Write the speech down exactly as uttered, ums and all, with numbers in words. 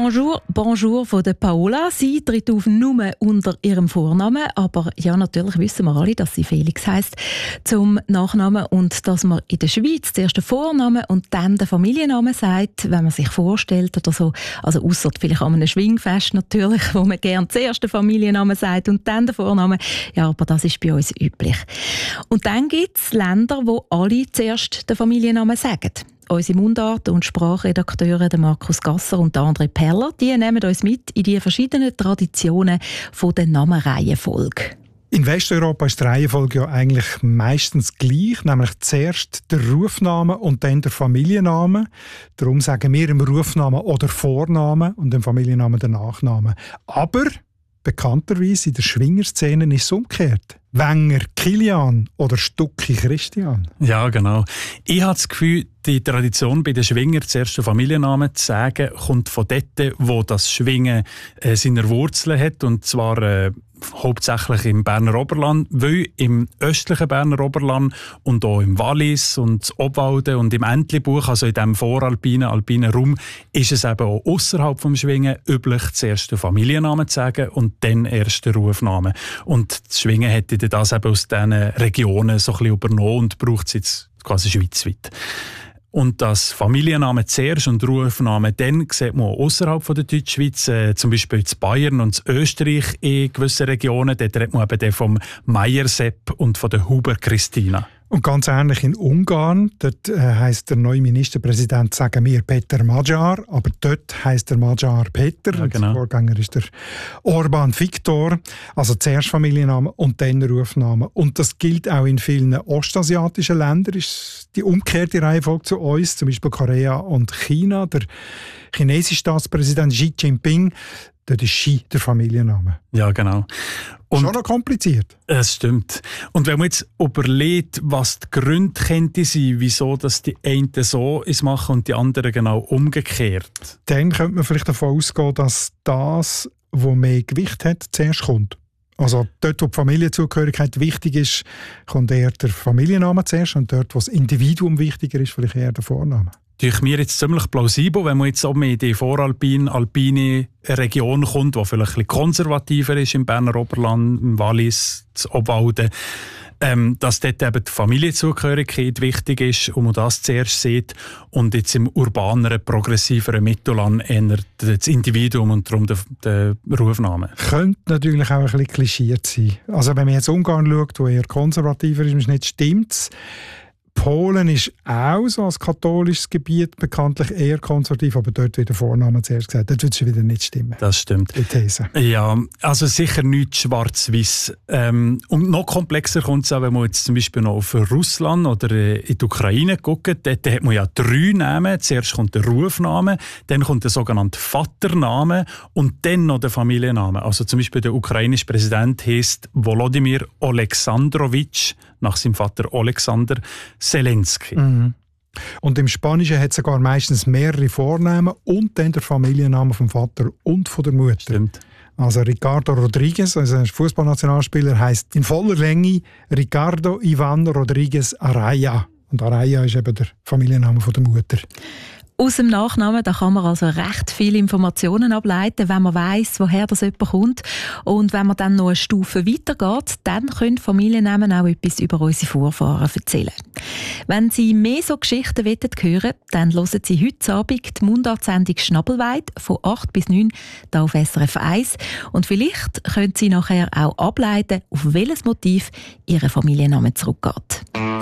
Bonjour, bonjour von der Paola. Sie tritt auf nur unter ihrem Vornamen, aber ja, natürlich wissen wir alle, dass sie Felix heisst zum Nachnamen und dass man in der Schweiz zuerst den Vornamen und dann den Familiennamen sagt, wenn man sich vorstellt oder so. Also ausser vielleicht an einem Schwingfest natürlich, wo man gerne zuerst den Familiennamen sagt und dann den Vornamen. Ja, aber das ist bei uns üblich. Und dann gibt es Länder, wo alle zuerst den Familiennamen sagen. Unsere Mundart- und Sprachredakteure Markus Gasser und André Perler, die nehmen uns mit in die verschiedenen Traditionen von der Namenreihenfolge. In Westeuropa ist die Reihenfolge ja eigentlich meistens gleich, nämlich zuerst der Rufname und dann der Familienname. Darum sagen wir im Rufnamen oder Vornamen und im Familiennamen der Nachname. Aber bekannterweise in der Schwingerszene ist es umgekehrt. Wenger Kilian oder Stucki Christian. Ja, genau. Ich habe das Gefühl, die Tradition bei den Schwingern zuerst den Familiennamen zu sagen, kommt von dort, wo das Schwingen äh, seine Wurzeln hat, und zwar äh, hauptsächlich im Berner Oberland, weil im östlichen Berner Oberland und auch im Wallis und Obwalden und im Entlebuch, also in diesem voralpinen, alpinen Raum, ist es eben auch ausserhalb vom Schwingen üblich, zuerst den Familiennamen zu sagen und dann erst den Rufnamen. Und das Schwingen hätte das eben aus diesen Regionen so ein bisschen übernommen und braucht es jetzt quasi schweizweit. Und das Familiennamen zuerst und Rufnamen dann sieht man auch ausserhalb der Deutschschweiz, äh, zum Beispiel in Bayern und in Österreich in gewissen Regionen. Dort redet man eben vom Meyer-Sepp und von der Huber-Christina. Und ganz ähnlich in Ungarn, dort äh, heisst der neue Ministerpräsident, sagen wir, Peter Magyar, aber dort heisst der Magyar Peter, ja, genau. Und der Vorgänger ist der Orbán Viktor. Also zuerst Familienname und dann Rufname. Und das gilt auch in vielen ostasiatischen Ländern, ist die umgekehrte Reihenfolge zu uns, zum Beispiel Korea und China. Der chinesische Staatspräsident Xi Jinping, dort ist Xi der Familienname. Ja, genau. Und schon noch kompliziert. Es stimmt. Und wenn man jetzt überlegt, was die Gründe könnte sein, wieso dass die einen so es machen und die anderen genau umgekehrt, dann könnte man vielleicht davon ausgehen, dass das, was mehr Gewicht hat, zuerst kommt. Also dort, wo die Familienzugehörigkeit wichtig ist, kommt eher der Familienname zuerst, und dort, wo das Individuum wichtiger ist, vielleicht eher der Vorname. Das ist mir jetzt ziemlich plausibel, wenn man jetzt auch mehr in die voralpine, alpine Region kommt, die vielleicht ein bisschen konservativer ist, im Berner Oberland, im Wallis, im Obwalden, ähm, dass dort eben die Familienzugehörigkeit wichtig ist und man das zuerst sieht, und jetzt im urbaneren, progressiveren Mittelland eher das Individuum und darum der, der Rufname. Könnte natürlich auch ein bisschen klischiert sein. Also wenn man jetzt Ungarn schaut, wo eher konservativer ist, nicht stimmt. Polen ist auch so als katholisches Gebiet bekanntlich eher konservativ, aber dort wird der Vorname zuerst gesagt. Das würde schon wieder nicht stimmen. Das stimmt. Die These. Ja, also sicher nicht schwarz-weiß. Ähm, und noch komplexer kommt es auch, wenn man jetzt zum Beispiel noch auf Russland oder in die Ukraine guckt. Dort hat man ja drei Namen. Zuerst kommt der Rufname, dann kommt der sogenannte Vatername und dann noch der Familienname. Also zum Beispiel der ukrainische Präsident heisst Volodymyr Oleksandrowitsch, nach seinem Vater Alexander Zelensky. Mhm. Und im Spanischen hat es sogar meistens mehrere Vornamen und dann der Familienname vom Vater und von der Mutter. Stimmt. Also Ricardo Rodriguez, also ein Fußballnationalspieler, heisst in voller Länge Ricardo Iván Rodríguez Araya. Und Araya ist eben der Familienname von der Mutter. Aus dem Nachnamen da kann man also recht viele Informationen ableiten, wenn man weiss, woher das jemand kommt. Und wenn man dann noch eine Stufe weitergeht, dann können Familiennamen auch etwas über unsere Vorfahren erzählen. Wenn Sie mehr so Geschichten hören wollen, dann hören Sie heute Abend die Mundartsendung Schnabelweid von acht bis neun hier auf S R F eins. Und vielleicht können Sie nachher auch ableiten, auf welches Motiv Ihr Familienname zurückgeht.